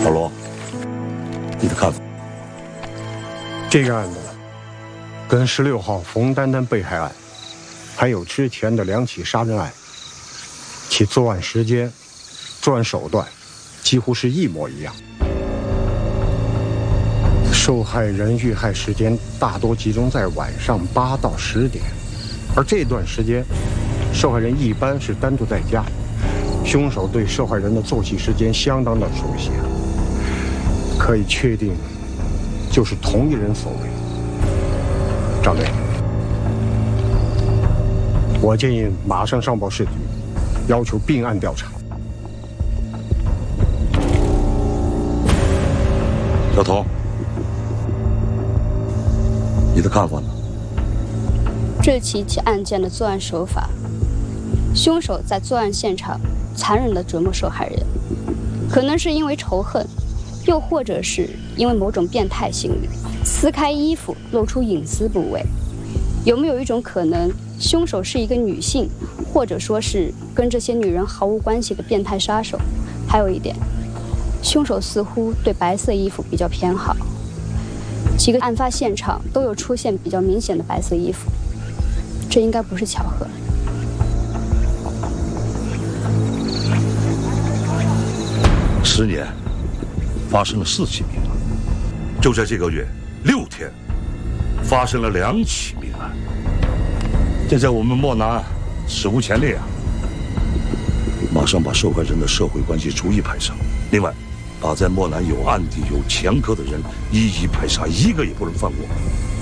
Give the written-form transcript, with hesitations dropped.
老罗，你的看法？ 这个案子跟16号冯丹丹被害案，还有之前的2起杀人案，其作案时间、作案手段几乎是一模一样。受害人遇害时间大多集中在晚上8到10点，而这段时间，受害人一般是单独在家。凶手对受害人的作息时间相当的熟悉，可以确定就是同一人所为。张队，我建议马上上报市局，要求并案调查。 小童，你的看法呢？ 这起案件的作案手法，凶手在作案现场残忍地折磨受害人，可能是因为仇恨，又或者是因为某种变态心理，撕开衣服露出隐私部位。有没有一种可能，凶手是一个女性，或者说是跟这些女人毫无关系的变态杀手？还有一点，凶手似乎对白色衣服比较偏好，几个案发现场都有出现比较明显的白色衣服，这应该不是巧合。 10年，发生了4起命案，就在这个月6天，发生了2起命案。这在我们漠南史无前例啊！马上把受害人的社会关系逐一排查，另外，把在漠南有案底、有前科的人一一排查，一个也不能放过。